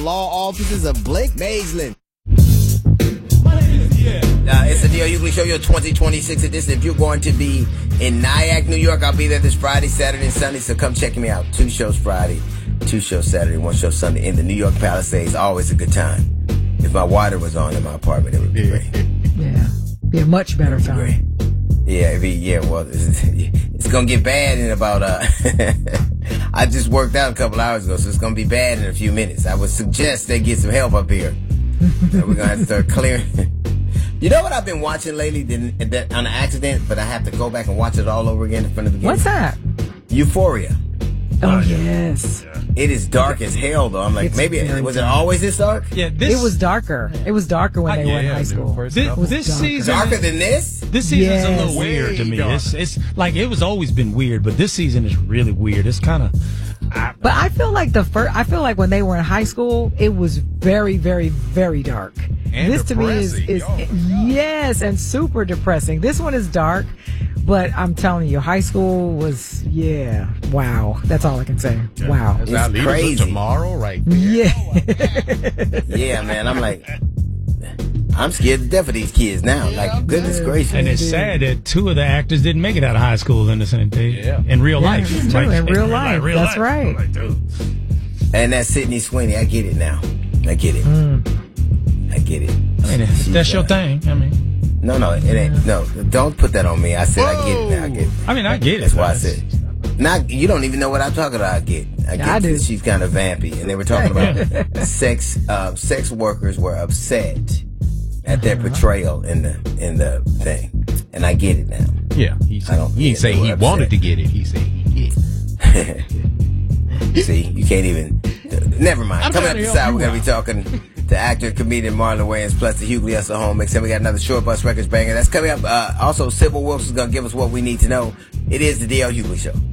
law offices of Blake Maislin. It's the D.L. Hughley Show, your 2026 edition. If you're going to be in Nyack, New York, I'll be there this Friday, Saturday, and Sunday, so come check me out. 2 shows Friday, 2 shows Saturday, 1 show Sunday in the New York Palisades. Always a good time. If my water was on in my apartment, it would be great. Yeah. Be a much better time. Great. Well, it's going to get bad in about, I just worked out a couple hours ago, so it's going to be bad in a few minutes. I would suggest they get some help up here. We're going to have to start clearing. You know what I've been watching lately that on accident, but I have to go back and watch it all over again in front of the beginning? What's that? Euphoria. Oh, yes. It is dark as hell, though. I'm like, was it always this dark? Yeah, it was darker. It was darker when they were in high school. This season, darker than this? This season's a little weird to me. It's like it was always been weird, but this season is really weird. It's kind of. But I feel like when they were in high school, it was very, very, very dark. And this to me is yes, and super depressing. This one is dark, but I'm telling you, high school was wow. That's all I can say. Wow, it's crazy. Tomorrow, right there. Yeah, man. I'm like, I'm scared to death of these kids now. Like, goodness gracious. And it's sad that 2 of the actors didn't make it out of high school in the same day. In real life. True, in real life. That's right. And that's Sydney Sweeney. I get it now. I get it. I get it. I mean, that's your thing. I mean, no, it ain't. No, don't put that on me. I said I get it now. I get it. I mean, I get it. That's why I said. Now you don't even know what I'm talking about. I get I do. She's kind of vampy, and they were talking about sex workers were upset at their portrayal in the thing, and I get it now. Yeah, he didn't say he wanted to get it. He said he did. See, you can't even. Never mind. Coming up this hour, we're gonna be talking to actor and comedian Marlon Wayans, plus the Hughley Hustle Home Mix, and we got another Short Bus Records banger that's coming up. Also, Sybil Wilson's gonna give us what we need to know. It is the D.L. Hughley Show.